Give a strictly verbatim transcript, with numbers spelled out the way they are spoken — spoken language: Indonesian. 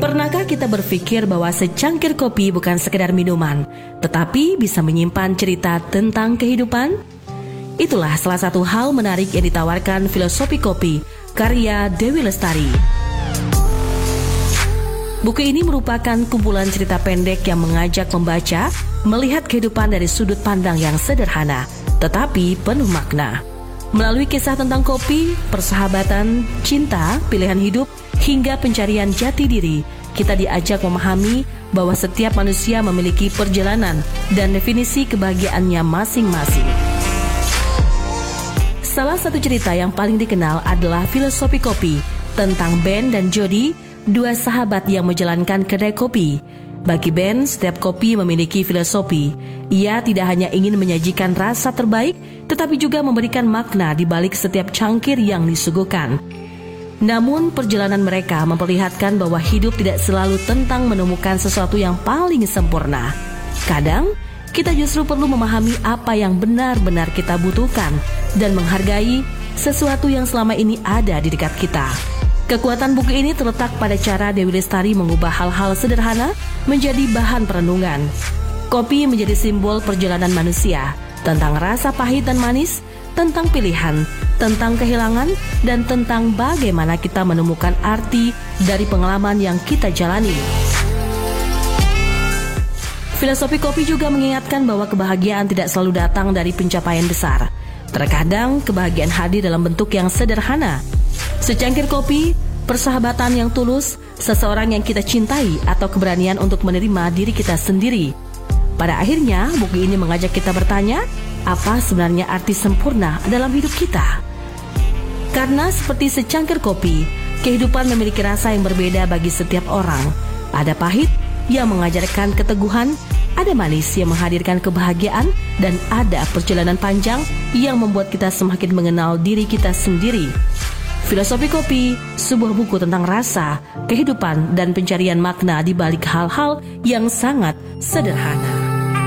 Pernahkah kita berpikir bahwa secangkir kopi bukan sekedar minuman, tetapi bisa menyimpan cerita tentang kehidupan? Itulah salah satu hal menarik yang ditawarkan Filosofi Kopi, karya Dewi Lestari. Buku ini merupakan kumpulan cerita pendek yang mengajak pembaca melihat kehidupan dari sudut pandang yang sederhana, tetapi penuh makna. Melalui kisah tentang kopi, persahabatan, cinta, pilihan hidup, hingga pencarian jati diri, kita diajak memahami bahwa setiap manusia memiliki perjalanan dan definisi kebahagiaannya masing-masing. Salah satu cerita yang paling dikenal adalah Filosofi Kopi, tentang Ben dan Jody, dua sahabat yang menjalankan kedai kopi. Bagi Ben, setiap kopi memiliki filosofi. Ia tidak hanya ingin menyajikan rasa terbaik, tetapi juga memberikan makna di balik setiap cangkir yang disuguhkan. Namun, perjalanan mereka memperlihatkan bahwa hidup tidak selalu tentang menemukan sesuatu yang paling sempurna. Kadang, kita justru perlu memahami apa yang benar-benar kita butuhkan dan menghargai sesuatu yang selama ini ada di dekat kita. Kekuatan buku ini terletak pada cara Dewi Lestari mengubah hal-hal sederhana menjadi bahan perenungan. Kopi menjadi simbol perjalanan manusia, tentang rasa pahit dan manis, tentang pilihan, tentang kehilangan, dan tentang bagaimana kita menemukan arti dari pengalaman yang kita jalani. Filosofi Kopi juga mengingatkan bahwa kebahagiaan tidak selalu datang dari pencapaian besar. Terkadang kebahagiaan hadir dalam bentuk yang sederhana. Secangkir kopi, persahabatan yang tulus, seseorang yang kita cintai, atau keberanian untuk menerima diri kita sendiri. Pada akhirnya, buku ini mengajak kita bertanya, apa sebenarnya arti sempurna dalam hidup kita? Karena seperti secangkir kopi, kehidupan memiliki rasa yang berbeda bagi setiap orang. Ada pahit yang mengajarkan keteguhan, ada manis yang menghadirkan kebahagiaan, dan ada perjalanan panjang yang membuat kita semakin mengenal diri kita sendiri. Filosofi Kopi, sebuah buku tentang rasa, kehidupan, dan pencarian makna di balik hal-hal yang sangat sederhana.